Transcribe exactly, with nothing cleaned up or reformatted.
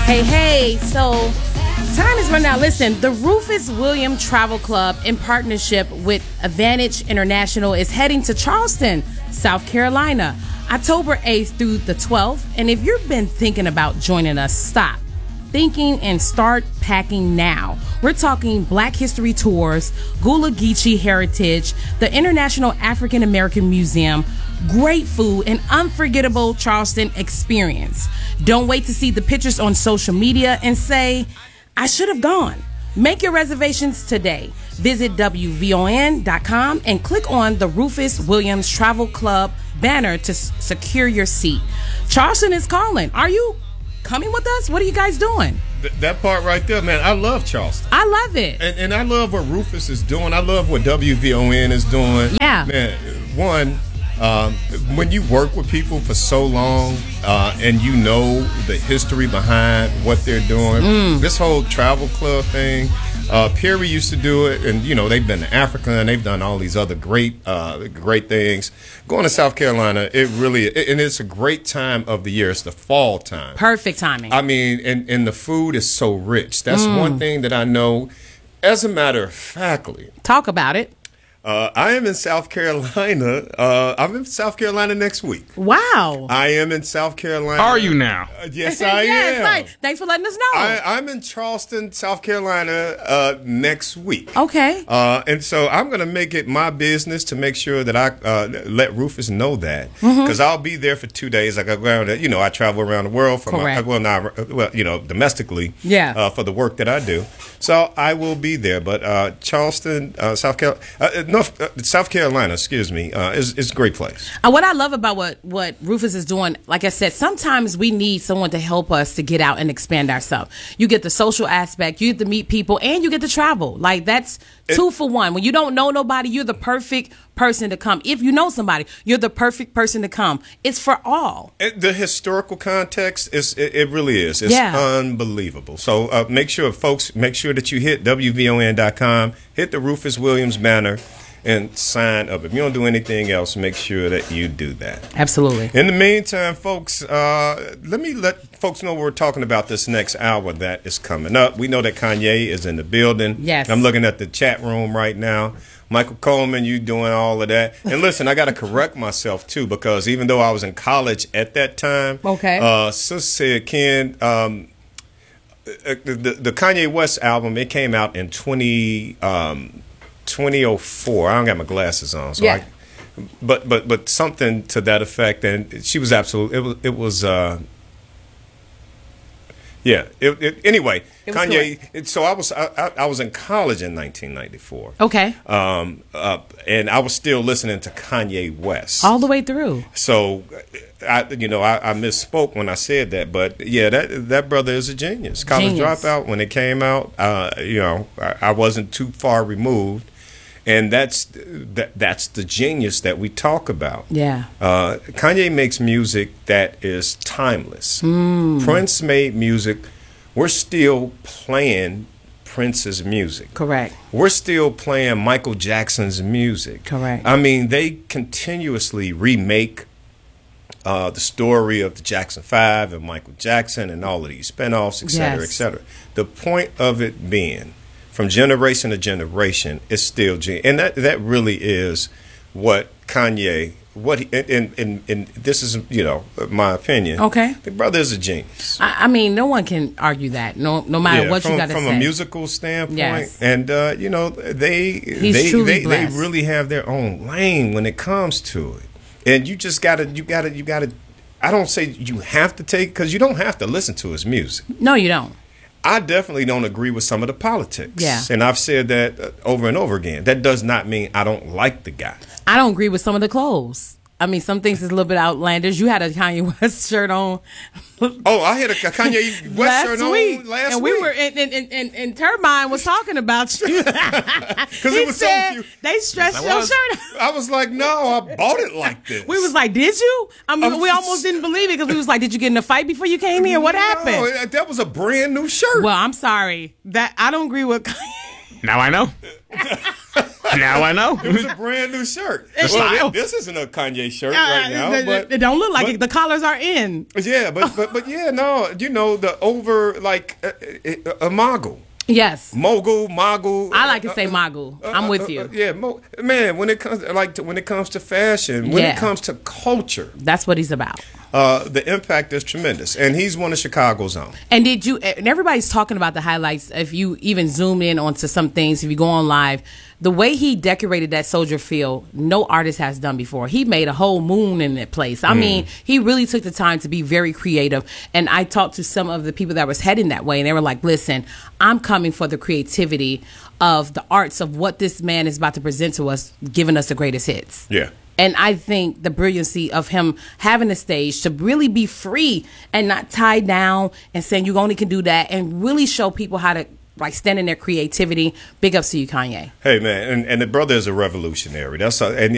Hey, hey, so time is running out. Listen, the Rufus Williams Travel Club, in partnership with Advantage International, is heading to Charleston, South Carolina, October eighth through the twelfth. And if you've been thinking about joining us, stop thinking and start packing now. We're talking Black History Tours, Gullah Geechee Heritage, the International African American Museum, great food, and unforgettable Charleston experience. Don't wait to see the pictures on social media and say, I should have gone. Make your reservations today. Visit W V O N dot com and click on the Rufus Williams Travel Club banner to s- secure your seat. Charleston is calling. Are you coming with us? What are you guys doing? Th- that part right there, man, I love Charleston. I love it. And, and I love what Rufus is doing. I love what W V O N is doing. Yeah. Man, one, um, when you work with people for so long uh, and you know the history behind what they're doing, Mm. this whole travel club thing, uh, Perry used to do it, and, you know, they've been to Africa and they've done all these other great, uh, great things. Going to South Carolina, it really, and it's a great time of the year. It's the fall time. Perfect timing. I mean, and, and the food is so rich. That's Mm. one thing that I know. As a matter of factly, Talk about it. uh, I am in South Carolina. Uh, I'm in South Carolina next week. Wow. I am in South Carolina. Are you now? Uh, yes, I yes, am. right. Thanks for letting us know. I, I'm in Charleston, South Carolina uh, next week. okay. Uh, and so I'm going to make it my business to make sure that I uh, let Rufus know that, Mm-hmm. because I'll be there for two days. Like I go around, you know, I travel around the world for Correct. my, well, not well, you know, domestically, Yeah. uh, for the work that I do. So I will be there. But uh, Charleston, uh, South Carolina, uh, North, uh, South Carolina, excuse me, uh, is is a great place. And what I love about what, what Rufus is doing, like I said, sometimes we need someone to help us to get out and expand ourselves. You get the social aspect, you get to meet people, and you get to travel. Like, that's two for one. When you don't know nobody, you're the perfect person to come. If you know somebody, you're the perfect person to come. It's for all. It, the historical context is it, it really is. It's Yeah. unbelievable. So uh, make sure, folks, make sure that you hit W V O N dot com, hit the Rufus Williams banner, and sign up. If you don't do anything else, make sure that you do that. Absolutely. In the meantime, folks, uh, let me let folks know we're talking about this next hour that is coming up. We know that Kanye is in the building. Yes. I'm looking at the chat room right now. Michael Coleman, you doing all of that. And listen, I got to correct myself, too, because even though I was in college at that time, Okay. uh, Sis said, Ken, um, uh, the, the, the Kanye West album, it came out in twenty, um, twenty oh four. I don't got my glasses on, so Yeah. I, but but but something to that effect, and she was absolutely. It was it was. Uh, yeah. It, it, anyway, It was Kanye. It, so I was I, I, I was in college in nineteen ninety-four. Okay. Um. Uh, and I was still listening to Kanye West. All the way through. So, I you know I, I misspoke when I said that, but yeah, that that brother is a genius. College Genius. Dropout, when it came out, uh, you know, I, I wasn't too far removed. And that's that, that's the genius that we talk about. Yeah. Uh, Kanye makes music that is timeless. Mm. Prince made music. We're still playing Prince's music. Correct. We're still playing Michael Jackson's music. Correct. I mean, they continuously remake uh, the story of the Jackson Five and Michael Jackson and all of these spinoffs, et cetera, Yes. et cetera. The point of it being, from generation to generation, it's still gen- and that that really is what Kanye, what he, and, and and this is, you know, my opinion. Okay. The brother is a genius. I, I mean, no one can argue that. No, no matter Yeah, what from, you got to say. from a musical standpoint, Yes. and uh, you know, they He's they truly they, they blessed. really have their own lane when it comes to it, and you just gotta you gotta you gotta. I don't say you have to take, because you don't have to listen to his music. No, you don't. I definitely don't agree with some of the politics. Yeah. And I've said that uh, over and over again. That does not mean I don't like the guy. I don't agree with some of the clothes. I mean, some things is a little bit outlandish. You had a Kanye West shirt on. Oh, I had a Kanye West last shirt on week, last and week. we were, and, and, and, and, and Turbine was talking about you. Because He it was so said cute. they stretched Yes, I your was. shirt. I was like, no, I bought it like this. We was like, did you? I mean, I'm we just- almost didn't believe it because we was like, did you get in a fight before you came here? What happened? No, that was a brand new shirt. Well, I'm sorry that I don't agree with. Now I know. Now I know. It was a brand new shirt. The Well, style. this isn't a Kanye shirt Uh, right now, it, but it don't look like but- it. The collars are in. yeah, but but but yeah, no, you know the over like uh, uh, a mogul. Yes. Mogul, mogul. I like to uh, say uh, mogul. uh, I'm uh, with uh, you. uh, yeah, mo- man. When it comes like to, when it comes to fashion, when Yeah. it comes to culture, That's what he's about. uh, the impact is tremendous, and he's one of Chicago's own. And did you, and everybody's talking about the highlights. If you even zoom in onto some things, if you go on live, the way he decorated that Soldier Field, no artist has done before. He made a whole moon in that place. I mean, he really took the time to be very creative. And I talked to some of the people that was heading that way, and they were like, listen, I'm coming for the creativity of the arts of what this man is about to present to us, giving us the greatest hits. Yeah. And I think the brilliancy of him having a stage to really be free and not tied down and saying you only can do that, and really show people how to like stand in their creativity. Big ups to you, Kanye. Hey man, and, and the brother is a revolutionary. That's a, and